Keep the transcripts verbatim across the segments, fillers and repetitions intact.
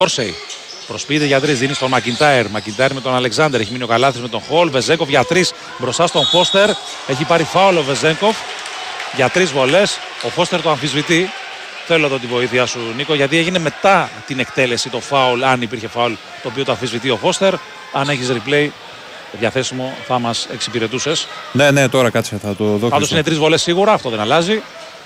Ντόρσεϊ προσποιείται για τρεις, δίνει στον Μακιντάιρ. Μακιντάιρ με τον Αλεξάνδερ. Έχει μείνει ο Καλάθης με τον Χολ. Βεζέγκοφ για τρεις μπροστά στον Φώστερ. Έχει πάρει φάουλ ο Βεζέγκοφ για τρεις βολές. Ο Φώστερ το αμφισβητεί. Θέλω εδώ τη βοήθεια σου, Νίκο, γιατί έγινε μετά την εκτέλεση το φάουλ. Αν υπήρχε φάουλ, το οποίο το αμφισβητεί ο Φώστερ. Αν έχεις replay διαθέσιμο, θα μας εξυπηρετούσες. Ναι, ναι, τώρα κάτσε, θα το δω. Πάντως είναι τρεις βολές σίγουρα, αυτό δεν αλλάζει.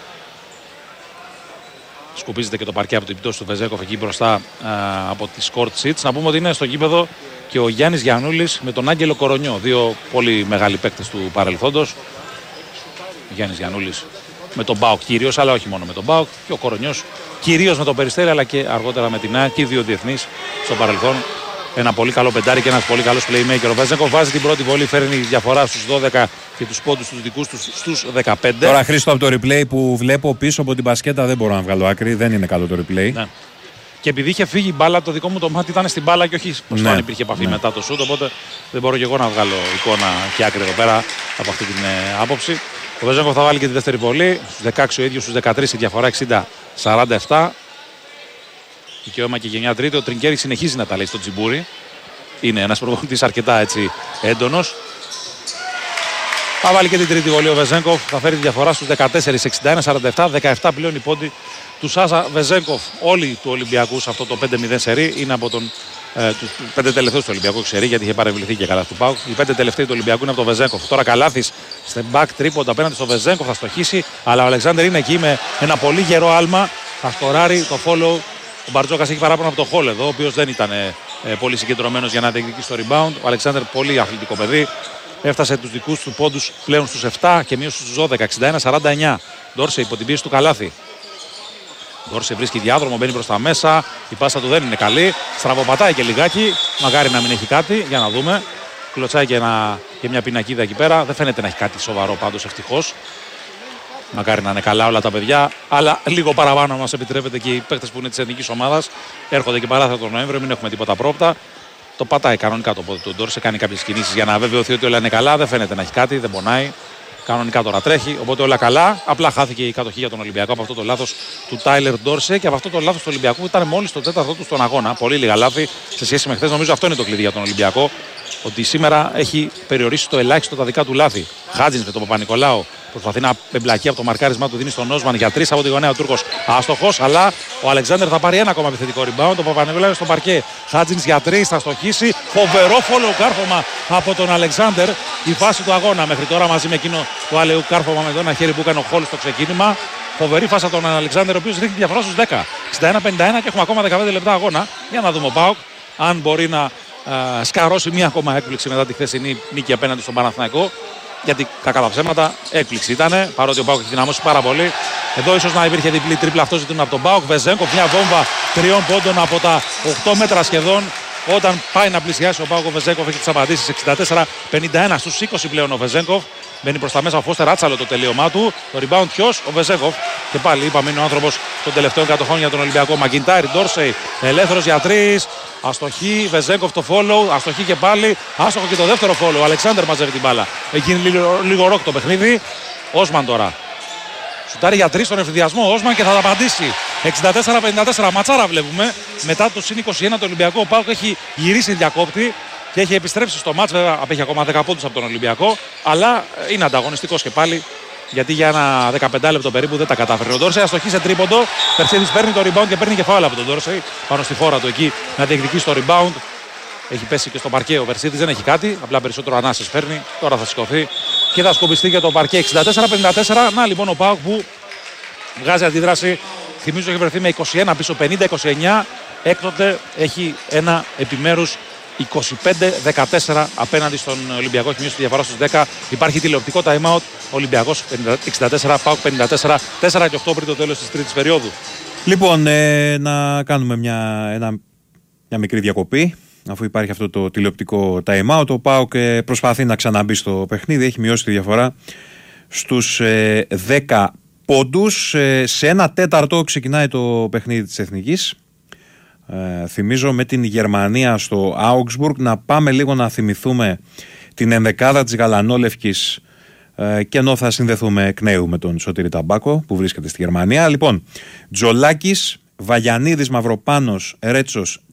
Σκουπίζεται και το παρκέ από την πτώση του Βεζέγκοφ εκεί μπροστά α, από τις court seats. Να πούμε ότι είναι στο γήπεδο και ο Γιάννης Γιαννούλης με τον Άγγελο Κορονιό. Δύο πολύ μεγάλοι παίκτες του παρελθόντος. Ο Γιάννης Γιαννούλης με τον ΠΑΟΚ κυρίως, αλλά όχι μόνο με τον ΠΑΟΚ. Και ο Κορονιός κυρίως με τον Περιστέρι, αλλά και αργότερα με την ΑΕΚ. Και δύο διεθνείς στο παρελθόν. Ένα πολύ καλό πεντάρι και ένας πολύ καλός playmaker. Ο Βεζέγκοφ βάζει την πρώτη βολή, φέρνει διαφορά στους δώδεκα και τους πόντους τους δικούς τους στους δεκαπέντε. Τώρα, Χρήστο, από το replay που βλέπω πίσω από την μπασκέτα δεν μπορώ να βγάλω άκρη. Δεν είναι καλό το replay. Ναι. Και επειδή είχε φύγει η μπάλα, το δικό μου το μάτι ήταν στην μπάλα και όχι πως ναι. αν υπήρχε επαφή ναι. μετά το σούτ. Οπότε δεν μπορώ και εγώ να βγάλω εικόνα και άκρη εδώ πέρα από αυτή την ε, άποψη. Ο Βεζέγκοφ θα βάλει και τη δεύτερη βολή. Στους δεκαέξι ο ίδιος, στους δεκατρείς η διαφορά εξήντα σαράντα επτά. Δικαίωμα και γενιά τρίτη. Ο Τρινκέρι συνεχίζει να τα λέει στο τσιμπούρι. Είναι ένας προπονητής αρκετά έτσι έντονος. Θα βάλει και την τρίτη βολή ο Βεζέγκοφ. Θα φέρει τη διαφορά στους δεκατέσσερις εξήντα ένα σαράντα επτά. δεκαεπτά πλέον οι πόντοι του Σάσα Βεζέγκοφ. Όλοι του Ολυμπιακού σε αυτό το πέντε μηδέν σερί είναι από τον ε, του πέντε τελευταίους του Ολυμπιακού σερί, γιατί είχε παρευληθεί και καλά του ΠΑΟΚ. Οι πέντε τελευταίοι του Ολυμπιακού είναι από τον Βεζέγκοφ. Τώρα Καλάθης step back τρίποντα απέναντι στο Βεζέγκοφ, θα στοχίσει, αλλά ο Αλεξάνδερ είναι εκεί με ένα πολύ γερό άλμα. Θα σκοράρει το follow. Ο Μπαρτζόκας έχει παράπονο από το Χολ εδώ, ο οποίος δεν ήταν ε, πολύ συγκεντρωμένος για να διεκδικήσει το rebound. Ο Αλεξάνδερ πολύ αθλητικό παιδί. Έφτασε τους δικούς του πόντους πλέον στους επτά και μείωσε στους δώδεκα, εξήντα ένα σαράντα εννιά. Ντόρσεϊ υπό την πίεση του Καλάθη. Ντόρσεϊ βρίσκει διάδρομο, μπαίνει προς τα μέσα. Η πάσα του δεν είναι καλή. Στραβοπατάει και λιγάκι. Μακάρι να μην έχει κάτι, για να δούμε. Κλωτσάει και, ένα, και μια πινακίδα εκεί πέρα. Δεν φαίνεται να έχει κάτι σοβαρό πάντως, ευτυχώς. Μακάρι να είναι καλά όλα τα παιδιά, αλλά λίγο παραπάνω μας επιτρέπεται και οι παίκτες που είναι της εθνικής ομάδας. Έρχονται και παράθυρα τον Νοέμβριο, μην έχουμε τίποτα πρόπτα. Το πατάει κανονικά το πόδι του Ντόρσεϊ, κάνει κάποιες κινήσεις για να βεβαιωθεί ότι όλα είναι καλά. Δεν φαίνεται να έχει κάτι, δεν πονάει. Κανονικά τώρα τρέχει, οπότε όλα καλά. Απλά χάθηκε η κατοχή για τον Ολυμπιακό από αυτό το λάθος του Τάιλερ Ντόρσεϊ και από αυτό το λάθος του Ολυμπιακού που ήταν μόλις το τέταρτο του στον αγώνα. Πολύ λίγα λάθη σε σχέση με χθες. Νομίζω αυτό είναι το κλειδί για τον Ολυμπιακό. Ότι σήμερα έχει περιορίσει το ελάχιστο τα δικά του λάθη. Χάτζινς με τον Παπα-Νικολάου προσπαθεί να εμπλακεί από το μαρκάρισμά του, δίνει στον Όσμαν για τρεις από τη γωνία. Ο Τούρκος άστοχος, αλλά ο Αλεξάνδερ θα πάρει ένα ακόμα επιθετικό rebound. Ο Παπα-Νικολάου στο παρκέ. Χάτζινς για τρεις, θα στοχίσει. Φοβερό follow κάρφωμα από τον Αλεξάνδερ. Η φάση του αγώνα μέχρι τώρα μαζί με εκείνο το άλλο κάρφωμα με το ένα χέρι που έκανε ο Χολ στο ξεκίνημα. Φοβερή φάση από τον Αλεξάνδερ, ο οποίος ρίχνει διαφορά στους δέκα. εξήντα ένα πενήντα ένα και έχουμε ακόμα δεκαπέντε λεπτά αγώνα. Για να δούμε ο ΠΑΟΚ αν μπορεί να Uh, σκαρώσει μία ακόμα έκπληξη μετά τη χθεσινή νίκη απέναντι στον Παναθηναϊκό. Γιατί κακά τα ψέματα, έκπληξη ήταν. Παρότι ο ΠΑΟΚ έχει δυναμώσει πάρα πολύ. Εδώ ίσως να υπήρχε διπλή τρίπλα, αυτό ζητούν από τον ΠΑΟΚ. Βεζέγκοφ, μια βόμβα τριών πόντων από τα οκτώ μέτρα σχεδόν. Όταν πάει να πλησιάσει ο ΠΑΟΚ, ο Βεζέγκοφ έχει τις απαντήσεις. εξήντα τέσσερα πενήντα ένα στους είκοσι πλέον ο Βεζέγκοφ. Μπαίνει προς τα μέσα ο Φώστερ, άτσαλο το τελείωμά του. Το rebound ποιος? Ο Βεζέγκοφ. Και πάλι είπαμε είναι ο άνθρωπος των τελευταίων κατοχών για τον Ολυμπιακό. Μακιντάιρ, Ντόρσεϊ, ελεύθερος για τρεις. Αστοχή, Βεζέγκοφ το follow. Αστοχή και πάλι. Άστοχο και το δεύτερο follow. Ο Αλεξάνδερ μαζεύει την μπάλα. Έχει γίνει λίγο, λίγο ροκ το παιχνίδι. Όσμαν τώρα. Σουτάρει για τρεις στον ευθυδιασμό. Όσμαν και θα τα απαντήσει. εξήντα τέσσερα πενήντα τέσσερα. Ματσάρα βλέπουμε. Μετά το συν είκοσι ένα το Ολυμπιακό. Ο ΠΑΟΚ έχει γυρίσει διακόπτη και έχει επιστρέψει στο μάτς. Βέβαια απέχει ακόμα δέκα πόντους από τον Ολυμπιακό. Αλλά είναι ανταγωνιστικός και πάλι. Γιατί για ένα δεκαπέντε λεπτό περίπου δεν τα κατάφερε. Ο Ντόρσεϊ αστοχή σε τρίποντο. Περσίδης παίρνει το rebound και παίρνει και φάουλ από τον Ντόρσεϊ πάνω στη φόρα του εκεί να διεκδικήσει το rebound. Έχει πέσει και στο παρκέ ο Περσίδης, δεν έχει κάτι. Απλά περισσότερο ανάσες παίρνει. Τώρα θα σηκωθεί και θα σκομπιστεί για το παρκέ. εξήντα τέσσερα πενήντα τέσσερα. Να λοιπόν ο ΠΑΟΚ που βγάζει αντίδραση. Θυμίζω έχει βρεθεί με είκοσι ένα πίσω πενήντα είκοσι εννιά. Έκτοτε έχει ένα επιμέρους είκοσι πέντε δεκατέσσερα απέναντι στον Ολυμπιακό. Έχει μειώσει τη διαφορά στους δέκα. Υπάρχει τηλεοπτικό time out. Ολυμπιακός εξήντα τέσσερα, ΠΑΟΚ πενήντα τέσσερα. τέσσερα και οκτώ πριν το τέλος της τρίτης περίοδου. Λοιπόν, ε, να κάνουμε μια, ένα, μια μικρή διακοπή. Αφού υπάρχει αυτό το τηλεοπτικό time out, ο ΠΑΟΚ ε, προσπαθεί να ξαναμπεί στο παιχνίδι. Έχει μειώσει τη διαφορά στους ε, δέκα πόντους. Ε, σε ένα τέταρτο ξεκινάει το παιχνίδι της Εθνικής. Ε, θυμίζω με την Γερμανία στο Augsburg. Να πάμε λίγο να θυμηθούμε την ενδεκάδα της Γαλανόλευκης ε, και ενώ θα συνδεθούμε εκ νέου με τον Σωτήρη Ταμπάκο που βρίσκεται στη Γερμανία. Λοιπόν, Τζολάκης, Βαγιανίδης, Μαυροπάνος, Ρέτσος,